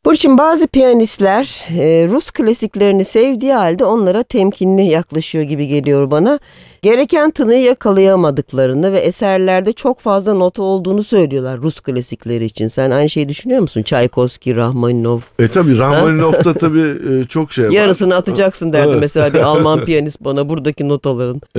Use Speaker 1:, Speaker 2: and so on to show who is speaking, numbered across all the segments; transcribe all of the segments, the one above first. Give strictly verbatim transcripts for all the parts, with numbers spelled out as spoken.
Speaker 1: Burçin, bazı piyanistler e, Rus klasiklerini sevdiği halde onlara temkinli yaklaşıyor gibi geliyor bana. Gereken tınıyı yakalayamadıklarını ve eserlerde çok fazla nota olduğunu söylüyorlar Rus klasikleri için. Sen aynı şeyi düşünüyor musun? Çaykovski, Rahmaninov.
Speaker 2: E tabi Rahmaninov'da tabi e, çok şey var.
Speaker 1: Yarısını atacaksın derdi
Speaker 2: Evet.
Speaker 1: mesela bir Alman piyanist bana buradaki notaların.
Speaker 2: E,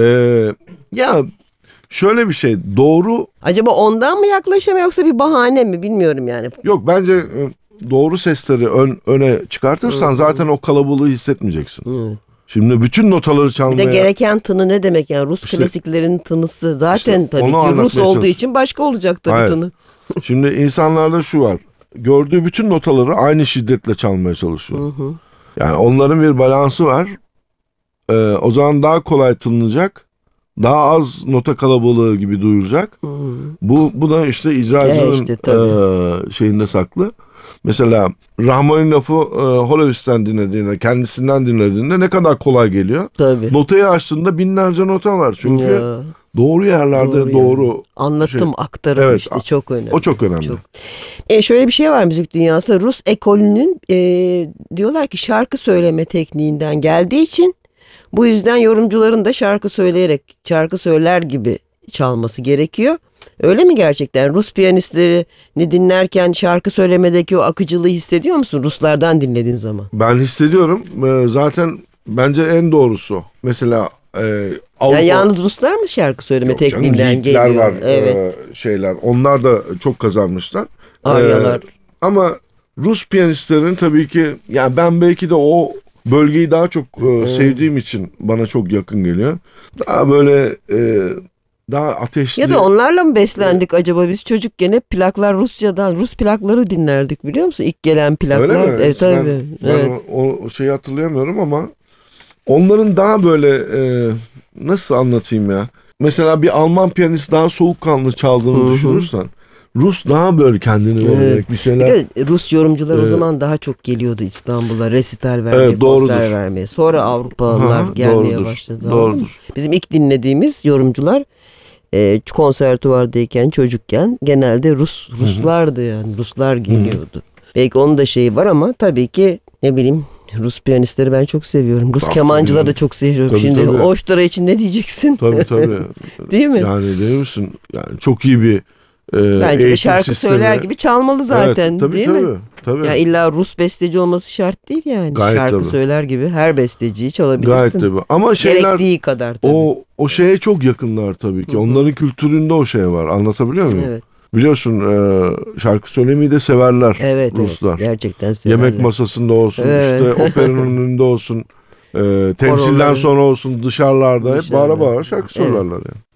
Speaker 2: ya şöyle bir şey, doğru,
Speaker 1: Acaba ondan mı yaklaşamıyor yoksa bir bahane mi bilmiyorum yani.
Speaker 2: yok bence e, doğru sesleri ön, öne çıkartırsan zaten o kalabalığı hissetmeyeceksin.
Speaker 1: Hı.
Speaker 2: Şimdi bütün notaları
Speaker 1: Bir
Speaker 2: çalmaya...
Speaker 1: de gereken tını ne demek yani Rus
Speaker 2: İşte-
Speaker 1: klasiklerin tınısı zaten
Speaker 2: işte
Speaker 1: tabii
Speaker 2: onu
Speaker 1: ki
Speaker 2: anlatmaya
Speaker 1: Rus olduğu
Speaker 2: çalışıyorum.
Speaker 1: için başka olacak tabii
Speaker 2: Hayır.
Speaker 1: tını.
Speaker 2: Şimdi insanlarda şu var. Gördüğü bütün notaları aynı şiddetle çalmaya çalışıyor.
Speaker 1: Hı hı.
Speaker 2: Yani onların bir balansı var. Ee, o zaman daha kolay tınlanacak. Daha az nota kalabalığı gibi duyuracak.
Speaker 1: Hı.
Speaker 2: Bu bu da işte icracının
Speaker 1: E işte, tabii.
Speaker 2: e, şeyinde saklı. Mesela Rahmaninov'u e, Holovits'ten dinlediğinde, kendisinden dinlediğinde ne kadar kolay geliyor.
Speaker 1: Tabii.
Speaker 2: Notayı açtığında binlerce nota var. Çünkü
Speaker 1: Ya,
Speaker 2: doğru yerlerde doğru.
Speaker 1: yani. Anlatım,
Speaker 2: şey.
Speaker 1: aktarım
Speaker 2: Evet,
Speaker 1: işte çok önemli.
Speaker 2: O çok önemli.
Speaker 1: Çok. E şöyle bir şey var müzik dünyasında. Rus ekolünün e, diyorlar ki şarkı söyleme tekniğinden geldiği için bu yüzden yorumcuların da şarkı söyleyerek şarkı söyler gibi çalması gerekiyor. Öyle mi gerçekten? Rus piyanistlerini dinlerken şarkı söylemedeki o akıcılığı hissediyor musun Ruslardan dinlediğin zaman?
Speaker 2: Ben hissediyorum. Ee, Zaten bence en doğrusu. Mesela e, Avrupa...
Speaker 1: Ya yalnız Ruslar mı şarkı söyleme
Speaker 2: Yok canım,
Speaker 1: tekniğinden
Speaker 2: Yiğitler
Speaker 1: geliyor?
Speaker 2: var,
Speaker 1: Evet.
Speaker 2: e, şeyler. Onlar da çok kazanmışlar.
Speaker 1: Aryalar.
Speaker 2: E, ama Rus piyanistlerin tabii ki, yani ben belki de o bölgeyi daha çok e, sevdiğim için bana çok yakın geliyor. Daha böyle e, daha ateşli.
Speaker 1: Ya da onlarla mı beslendik acaba biz çocukken hep plaklar Rusya'dan Rus plakları dinlerdik biliyor musun? İlk gelen plaklar.
Speaker 2: Öyle mi?
Speaker 1: Evet,
Speaker 2: Ben,
Speaker 1: tabii.
Speaker 2: ben
Speaker 1: Evet.
Speaker 2: o, o şeyi hatırlayamıyorum ama onların daha böyle e, nasıl anlatayım ya? Mesela bir Alman piyanist daha soğukkanlı çaldığını
Speaker 1: Hı hı.
Speaker 2: düşünürsen, Rus daha böyle kendini
Speaker 1: Evet.
Speaker 2: vererek bir
Speaker 1: Bir
Speaker 2: şeyler.
Speaker 1: de Rus yorumcular o
Speaker 2: Evet.
Speaker 1: zaman daha çok geliyordu İstanbul'a resital vermeye,
Speaker 2: Evet, doğrudur.
Speaker 1: konser vermeye. Sonra Avrupalılar
Speaker 2: Ha,
Speaker 1: gelmeye
Speaker 2: doğrudur,
Speaker 1: başladı. anladın mı?
Speaker 2: doğrudur.
Speaker 1: Bizim ilk dinlediğimiz yorumcular e, konservatuvardayken çocukken genelde Rus Ruslardı yani. Ruslar geliyordu. Belki onun da şeyi var ama tabii ki ne bileyim Rus piyanistleri ben çok seviyorum. Rus
Speaker 2: Tabii,
Speaker 1: kemancıları
Speaker 2: tabii.
Speaker 1: da çok seviyorum.
Speaker 2: Tabii,
Speaker 1: Şimdi
Speaker 2: tabii.
Speaker 1: Oştara için ne diyeceksin?
Speaker 2: Tabii tabii.
Speaker 1: Değil mi?
Speaker 2: Yani değil misin? Yani çok iyi bir e,
Speaker 1: Bence de
Speaker 2: eğitim
Speaker 1: şarkı
Speaker 2: sistemi.
Speaker 1: söyler gibi çalmalı zaten,
Speaker 2: Evet, tabii,
Speaker 1: değil
Speaker 2: tabii,
Speaker 1: mi?
Speaker 2: Tabii.
Speaker 1: Ya illa Rus besteci olması şart değil yani.
Speaker 2: Gayet
Speaker 1: Şarkı
Speaker 2: tabii.
Speaker 1: söyler gibi her besteciyi çalabilirsin.
Speaker 2: Gayet tabii. Ama şeyler
Speaker 1: Gerektiği kadar tabii.
Speaker 2: o o şeye çok yakınlar tabii ki.
Speaker 1: Hı hı.
Speaker 2: Onların kültüründe o şey var. Anlatabiliyor muyum?
Speaker 1: Evet.
Speaker 2: Biliyorsun e, şarkı söylemeyi de severler
Speaker 1: Evet,
Speaker 2: Ruslar.
Speaker 1: evet. Gerçekten severler.
Speaker 2: Yemek masasında olsun,
Speaker 1: Evet.
Speaker 2: işte operanın önünde olsun, e, temsilden
Speaker 1: Koroları.
Speaker 2: sonra olsun, dışarılarda hep
Speaker 1: Dışarıda.
Speaker 2: bağıra bağıra şarkı
Speaker 1: Evet.
Speaker 2: söylerler yani.